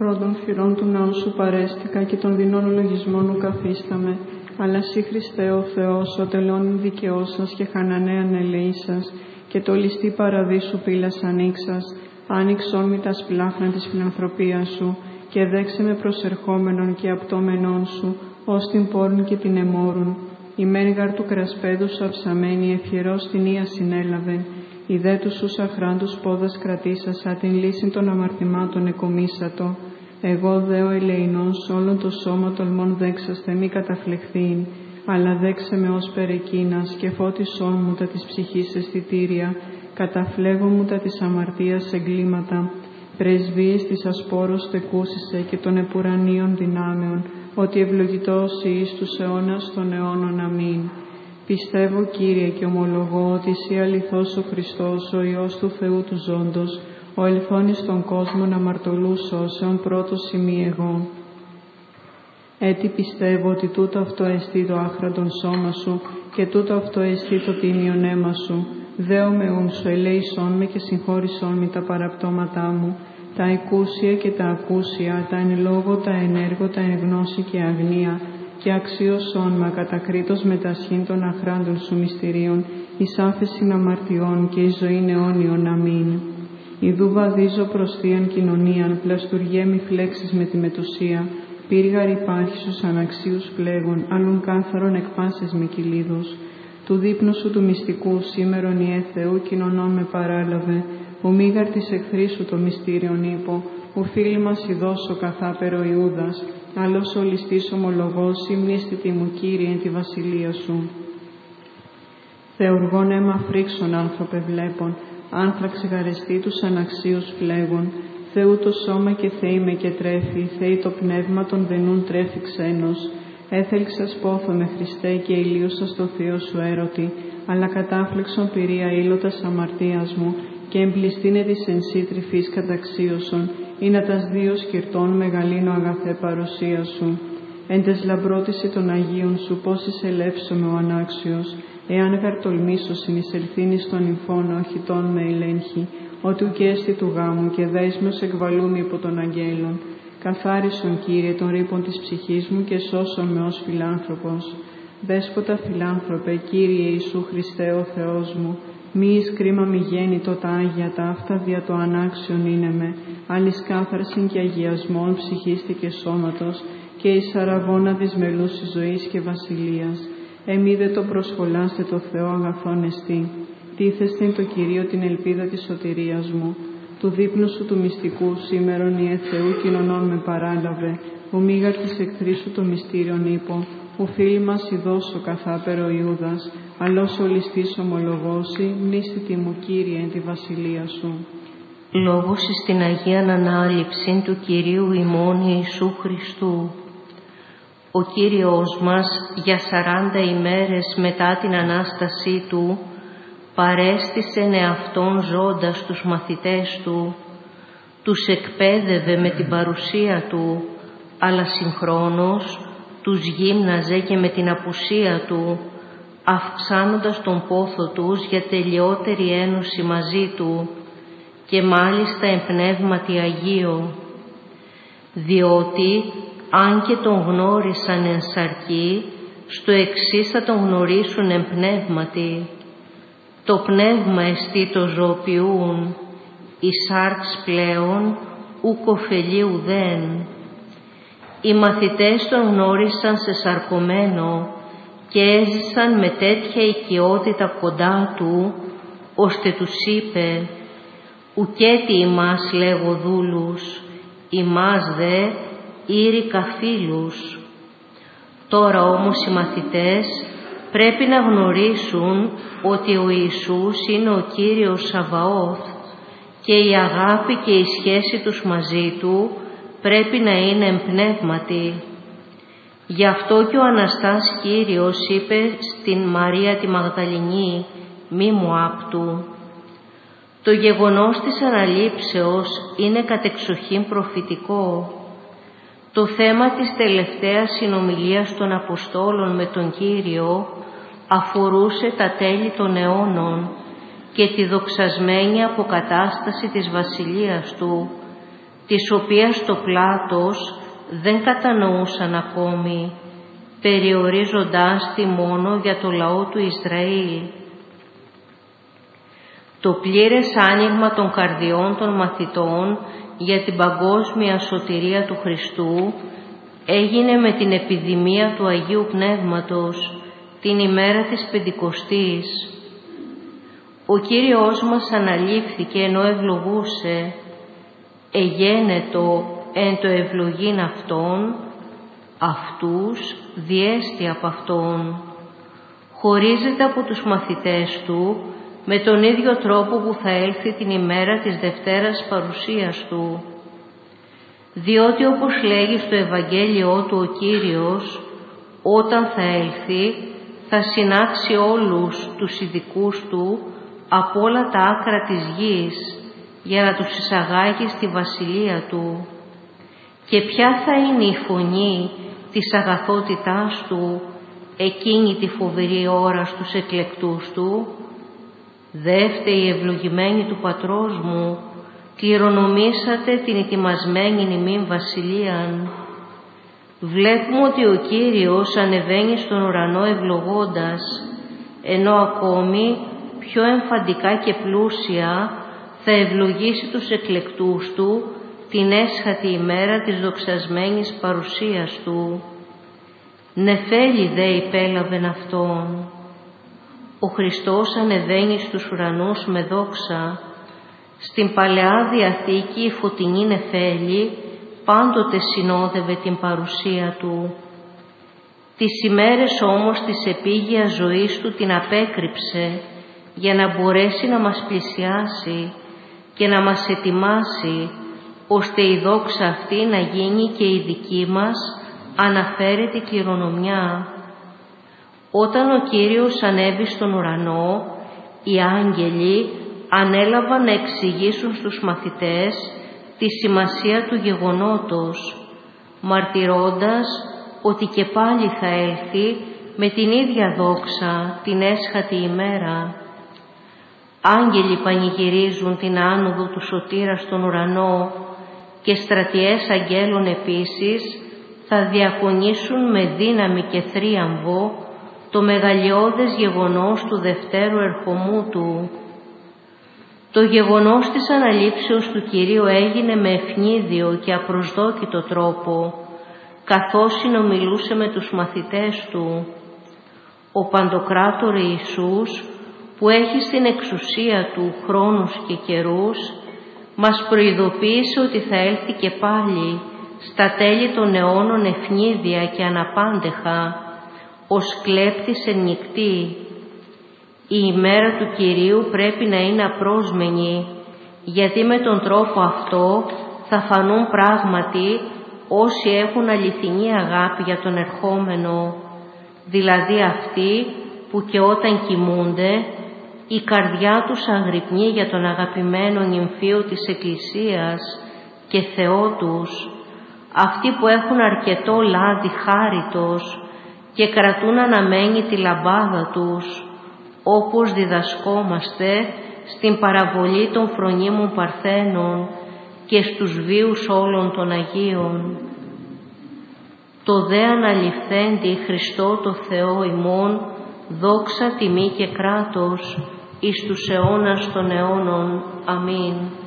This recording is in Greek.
Πρώτων θυρών του ναού σου παρέστηκα και των δεινών λογισμών μου καθίσταμαι. Αλλά σύ Χριστέ ο Θεός, ο τελώνην δικαιώσας και χανανέαν ελεήσας, και το ληστή παραδείσου πύλας ανοίξας, άνοιξον μη τα σπλάχνα της φιλανθρωπίας σου, και δέξε με προσερχόμενον και απτώμενον σου, ως την πόρν και την εμόρουν. Η μέργαρ του κρασπέδου σου αψαμένη ευχερός την ία συνέλαβε, η δε τους σους αχράντους πόδας κρατήσασα, την λύση των αμαρτημάτων εκομίσατο. Εγώ δε ο ελεηνός όλον το σώμα τολμών δέξαστε μη καταφλεχθήν, αλλά δέξε με ως περεκείνας και φώτισόν μου τα της ψυχής αισθητήρια, καταφλέγω μου τα της αμαρτίας εγκλήματα, πρεσβείες της ασπόρος τεκούσισε και των επουρανίων δυνάμεων, ότι ευλογητός εις τους αιώνας των αιώνων. Αμήν. Πιστεύω, Κύριε, και ομολογώ ότι εσύ αληθώς ο Χριστός, ο Υιός του Θεού του ζώντος, ο ελθόν εις τον κόσμον αμαρτωλούς σώσεων πρώτος ημί εγώ. Έτσι πιστεύω ότι τούτο αυτό εστί το άχραντον σώμα σου και τούτο αυτό εστί το τίμιον αίμα σου. Δέομαι ούν σου, ελέησόν με και συγχώρησόν με τα παραπτώματά μου, τα εκούσια και τα ακούσια, τα εν λόγω, τα εν έργο, τα εν γνώση και αγνία, και αξίωσόν μα κατακρίτως με τα σχήν των αχράντων σου μυστηρίων, εις άφεσιν αμαρτιών και εις ζωήν αιώνιον. Αμήν. Ιδού βαδίζω προς θείαν κοινωνίαν, πλαστουργέ μη φλέξεις με τη μετουσία, πύργαρ υπάρχει στους αναξίους φλέγων, άλλων κάθαρον εκπάσες με κυλίδος. Του δείπνου σου του μυστικού σήμερον Ιε Θεού κοινωνών με παράλαβε, ο μήγαρ της εχθρής σου το μυστήριον είπω, ο φίλοι μας ειδώσω καθάπερο Ιούδας, άλλος ο ληστής ομολογός, υμνίστητη μου Κύριε εν τη βασιλεία σου. Θεουργών αίμα φρίξον άνθρωπε βλέπων, άνθραξ γαρεστή τους αναξίους φλέγων, Θεού το σώμα και Θεή με και τρέφει, Θεή το πνεύμα των δενούν τρέφει ξένος. Έθελξας πόθο με Χριστέ και ηλίωσα στο θείο σου έρωτη, αλλά κατάφλεξον πυρία ήλωτας αμαρτίας μου, και εμπληστήνε της εν σύ τρυφής καταξίωσον, ή να τας δύο σκυρτών μεγαλύνω αγαθέ παρουσία σου. Εν τες λαμπρότηση των Αγίων σου, πώς εισελεύσομαι ο ανάξιος, εάν γαρτολμήσω συνεισελθύνει στον νυμφών οχητών με ελέγχει, ότι ουκ έστι του γάμου και δέσμιος εκβαλούμι υπό των αγγέλων. Καθάρισον, Κύριε, των ρήπων της ψυχής μου και σώσον με ως φιλάνθρωπος. Δέσποτα φιλάνθρωπε, Κύριε Ιησού Χριστέ ο Θεός μου, μη εις κρίμα μη γέννητο τα Άγια τα αυτά δια το ανάξιον είναι με, άλλης κάθαρσιν και αγιασμών ψυχίστη και σώματος, και εις αραβώνα της μελούσης ζωής και βασιλείας. Εμεί το προσχολάστε το Θεό αγαθόν εστί. Τίθεστε το Κυρίο την ελπίδα της σωτηρίας μου. Του δείπνου σου του μυστικού σήμερον Ιε Θεού κοινωνών με παράλαβε, ο μήγαρ της εχθρής σου το μυστήριον είπω, ο φίλοι μας ειδώσω καθάπερο Ιούδας, αλλός ο ληστής ομολογώσει, μνήστητη μου Κύριε εν τη βασιλεία σου. Λόγος εις την Αγίαν Ανάληψην του Κυρίου ημών Ιησού Χριστού. Ο Κύριος μας για 40 ημέρες μετά την Ανάστασή Του παρέστησεν εαυτόν ζώντας τους μαθητές Του, τους εκπαίδευε με την παρουσία Του, αλλά συγχρόνως τους γύμναζε και με την απουσία Του, αυξάνοντας τον πόθο τους για τελειότερη ένωση μαζί Του και μάλιστα εν πνεύματι Αγίο, διότι αν και τον γνώρισαν εν σαρκή, στο εξής θα τον γνωρίσουν εν πνεύματι. Το πνεύμα εστί το ζωοποιούν, η σάρξ πλέον ουκ ωφελεί ουδέν. Οι μαθητές τον γνώρισαν σε σαρκωμένο και έζησαν με τέτοια οικειότητα κοντά του, ώστε τους είπε, ουκέτι ημάς λέγω δούλους, ημάς δε ήρικα φίλους. Τώρα όμως οι μαθητές πρέπει να γνωρίσουν ότι ο Ιησούς είναι ο Κύριος Σαβαώθ και η αγάπη και η σχέση τους μαζί Του πρέπει να είναι εν πνεύματι. Γι' αυτό και ο Αναστάς Κύριος είπε στην Μαρία τη Μαγδαληνή, μη μου άπτου. Το γεγονός της αναλήψεως είναι κατεξοχήν προφητικό. Το θέμα της τελευταίας συνομιλίας των Αποστόλων με τον Κύριο αφορούσε τα τέλη των αιώνων και τη δοξασμένη αποκατάσταση της Βασιλείας Του, της οποίας το πλάτος δεν κατανοούσαν ακόμη, περιορίζοντάς τη μόνο για το λαό του Ισραήλ. Το πλήρες άνοιγμα των καρδιών των μαθητών για την παγκόσμια σωτηρία του Χριστού έγινε με την επιδημία του Αγίου Πνεύματος την ημέρα της Πεντηκοστής. Ο Κύριος μας αναλήφθηκε ενώ ευλογούσε, εγένετο εν το ευλογήν Αυτόν, αυτούς διέστη από Αυτόν. Χωρίζεται από τους μαθητές Του με τον ίδιο τρόπο που θα έλθει την ημέρα της Δευτέρας παρουσίας Του. Διότι όπως λέγει στο Ευαγγέλιό Του ο Κύριος, όταν θα έλθει θα συνάξει όλους τους ειδικούς Του από όλα τα άκρα της γης για να τους εισαγάγει στη βασιλεία Του. Και ποια θα είναι η φωνή της αγαθότητάς Του εκείνη τη φοβερή ώρα στους εκλεκτούς Του? Δε φταίει η ευλογημένη του Πατρός μου, κληρονομήσατε την ετοιμασμένη ημίν βασιλείαν. Βλέπουμε ότι ο Κύριος ανεβαίνει στον ουρανό ευλογώντας, ενώ ακόμη πιο εμφαντικά και πλούσια θα ευλογήσει τους εκλεκτούς Του την έσχατη ημέρα της δοξασμένης παρουσίας Του. Νεφέλη δε υπέλαβεν Αυτόν. Ο Χριστός ανεβαίνει στους ουρανούς με δόξα. Στην Παλαιά Διαθήκη η φωτεινή νεφέλη πάντοτε συνόδευε την παρουσία Του. Τις ημέρες όμως της επίγειας ζωής Του την απέκρυψε για να μπορέσει να μας πλησιάσει και να μας ετοιμάσει, ώστε η δόξα αυτή να γίνει και η δική μας αναφέρετη κληρονομιά. Όταν ο Κύριος ανέβη στον ουρανό, οι άγγελοι ανέλαβαν να εξηγήσουν στους μαθητές τη σημασία του γεγονότος, μαρτυρώντας ότι και πάλι θα έλθει με την ίδια δόξα την έσχατη ημέρα. Άγγελοι πανηγυρίζουν την άνοδο του Σωτήρα στον ουρανό και στρατιές αγγέλων επίσης θα διακονήσουν με δύναμη και θρίαμβο το μεγαλειώδες γεγονός του δευτέρου ερχομού Του. Το γεγονός της αναλήψεως του Κυρίου έγινε με ευνίδιο και απροσδόκητο τρόπο, καθώς συνομιλούσε με τους μαθητές Του. Ο Παντοκράτορ Ιησούς, που έχει στην εξουσία Του χρόνους και καιρούς, μας προειδοποίησε ότι θα έλθει και πάλι στα τέλη των αιώνων ευνίδια και αναπάντεχα, ως κλέπτης εν νυκτή. Η ημέρα του Κυρίου πρέπει να είναι απρόσμενη, γιατί με τον τρόπο αυτό θα φανούν πράγματι όσοι έχουν αληθινή αγάπη για τον ερχόμενο, δηλαδή αυτοί που και όταν κοιμούνται η καρδιά τους αγρυπνεί για τον αγαπημένο νυμφίο της Εκκλησίας και Θεό τους, αυτοί που έχουν αρκετό λάδι χάριτος και κρατούν αναμένη τη λαμπάδα τους, όπως διδασκόμαστε στην παραβολή των φρονίμων Παρθένων και στους βίους όλων των Αγίων. Το δε αναληφθέντη Χριστό το Θεό ημών, δόξα, τιμή και κράτος, εις τους αιώνας των αιώνων. Αμήν.